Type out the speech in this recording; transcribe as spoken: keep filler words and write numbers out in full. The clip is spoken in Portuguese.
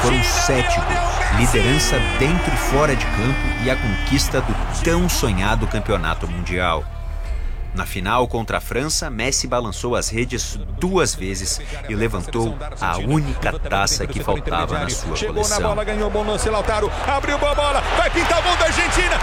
Foram sete gols, liderança dentro e fora de campo e a conquista do tão sonhado campeonato mundial. Na final contra a França, Messi balançou as redes duas vezes e levantou a única taça que faltava na sua coleção. Chegou na bola, ganhou bom lance, Lautaro, abriu a bola, vai pintar o gol da Argentina.